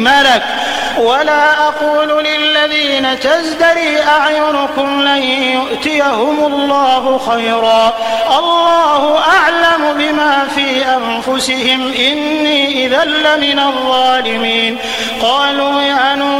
ملك ولا أقول للذين تزدري أعينكم لن يؤتيهم الله خيرا الله أعلم بما في أنفسهم إني إذا لمن الظالمين قالوا يا نوح